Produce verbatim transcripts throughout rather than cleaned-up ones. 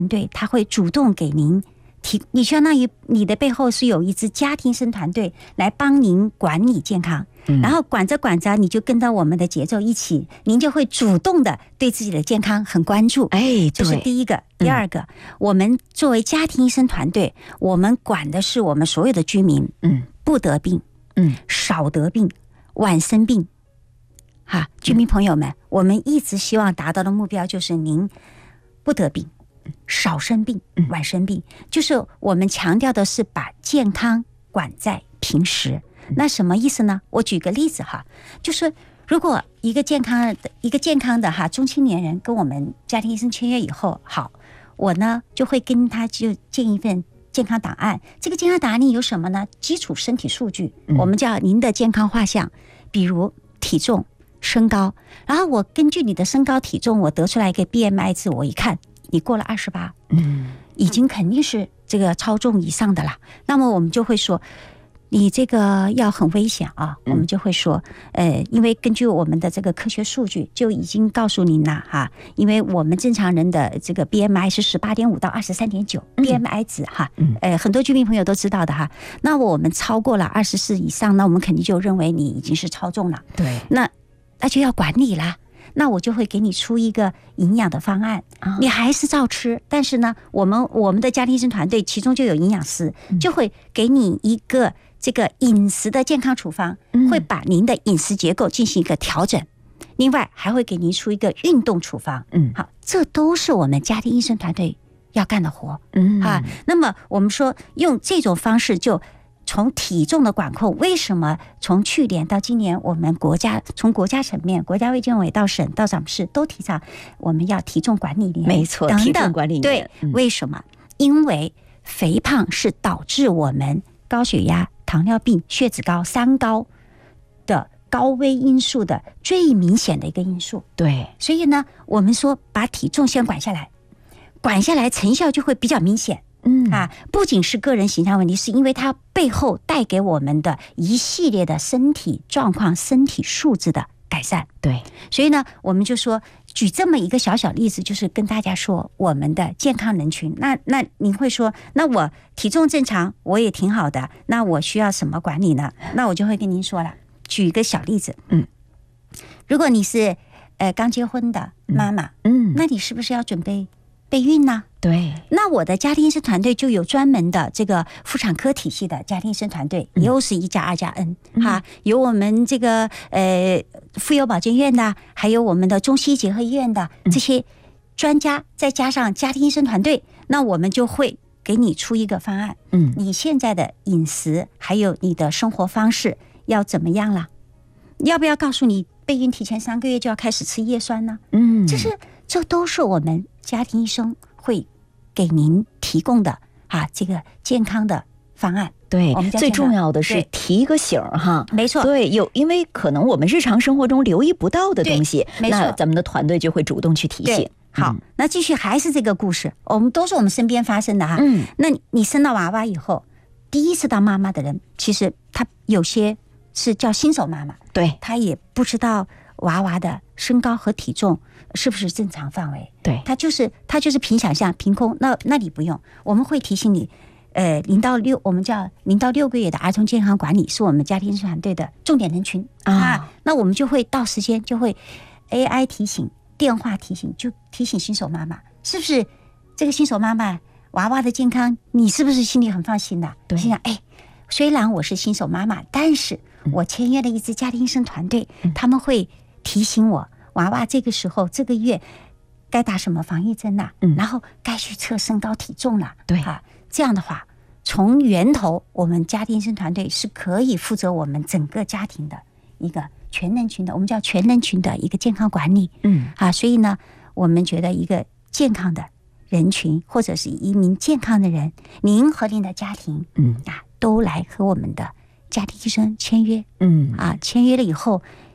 队他会主动给您提，你相当于你的背后是有一支家庭医生团队来帮您管理健康，然后管着管着你就跟着我们的节奏一起，您就会主动的对自己的健康很关注。 哎， 这是第一个。第二个，我们作为家庭医生团队，我们管的是我们所有的居民，嗯，不得病，嗯，少得病，晚生病。哈，居民朋友们，我们一直希望达到的目标就是您不得病，少生病，晚生病，就是我们强调的是把健康管在平时。那什么意思呢？我举个例子哈，就是如果一个健康的一个健康的哈中青年人跟我们家庭医生签约以后，好，我呢就会跟他就建一份健康档案。这个健康档案里有什么呢？基础身体数据，我们叫您的健康画像，比如体重、身高，然后我根据你的身高体重，我得出来一个 B M I 值，我一看你过了二十八，嗯，已经肯定是这个超重以上的啦。那么我们就会说，你这个要很危险啊，我们就会说，呃，因为根据我们的这个科学数据就已经告诉您了哈，因为我们正常人的这个 B M I 是十八点五到二十三点九 B M I 值哈，呃，很多居民朋友都知道的哈。那我们超过了二十四以上，那我们肯定就认为你已经是超重了。 对， 那那就要管理啦。那我就会给你出一个营养的方案，你还是照吃，但是呢，我们我们的家庭医生团队其中就有营养师，就会给你一个这个饮食的健康处方，会把您的饮食结构进行一个调整，另外还会给您出一个运动处方。嗯，好，这都是我们家庭医生团队要干的活。嗯，啊，那么我们说用这种方式就。从体重的管控，为什么从去年到今年，我们国家从国家层面，国家卫健委到省到长市都提倡我们要体重管理年， 没错， 等等体重管理年。 对，嗯、为什么？因为肥胖是导致我们高血压、糖尿病、血脂高、三高的高危因素的最明显的一个因素。 对， 所以呢，我们说把体重先管下来，管下来成效就会比较明显。嗯啊，不仅是个人形象问题，是因为它背后带给我们的一系列的身体状况、身体素质的改善。 对， 所以呢，我们就说举这么一个小小例子，就是跟大家说我们的健康人群。那那你会说，那我体重正常，我也挺好的，那我需要什么管理呢？那我就会跟您说了，举一个小例子。嗯，如果你是呃刚结婚的妈妈，嗯，那你是不是要准备备孕呢？ 对， 那我的家庭医生团队就有专门的这个妇产科体系的家庭医生团队，又是一加二加 N 哈，有我们这个呃妇幼保健院的，还有我们的中西医结合医院的这些专家，再加上家庭医生团队，那我们就会给你出一个方案。嗯，你现在的饮食还有你的生活方式要怎么样了？要不要告诉你备孕提前三个月就要开始吃叶酸呢？嗯，这是这都是我们家庭医生会给您提供的啊，这个健康的方案。 对，最重要的是提个醒哈， 没错。 对，有因为可能我们日常生活中留意不到的东西，那咱们的团队就会主动去提醒。 好，嗯、那继续还是这个故事，我们都是我们身边发生的哈。嗯，那你生到娃娃以后，第一次当妈妈的人，其实他有些是叫新手妈妈， 对， 他也不知道娃娃的身高和体重是不是正常范围？ 对， 他就是他就是凭想象凭空。那那你不用，我们会提醒你，呃，零到六，我们叫零到六个月的儿童健康管理是我们家庭团队的重点人群啊。啊那我们就会到时间就会 A I 提醒、电话提醒，就提醒新手妈妈，是不是这个新手妈妈娃娃的健康，你是不是心里很放心的？ 对， 心想哎，虽然我是新手妈妈，但是我签约了一支家庭医生团队，嗯、他们会提醒我。娃娃这个时候这个月该打什么防疫针啦、嗯，然后该去测身高体重啦， 对啊，这样的话，从源头我们家庭医生团队是可以负责我们整个家庭的一个全人群的，我们叫全人群的一个健康管理，嗯啊，所以呢，我们觉得一个健康的人群或者是一名健康的人，您和您的家庭，嗯啊，都来和我们的家庭医生签约，嗯啊，签约了以后。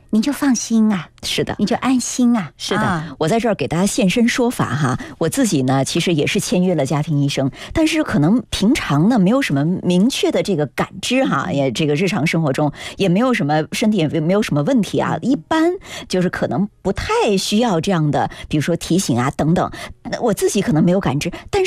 您就放心啊， 是的， 你就安心啊。 是的，啊、我在这儿给大家现身说法哈。我自己呢，其实也是签约了家庭医生，但是可能平常呢没有什么明确的这个感知哈，也这个日常生活中也没有什么身体也没有什么问题啊，一般就是可能不太需要这样的，比如说提醒啊等等，我自己可能没有感知，但是。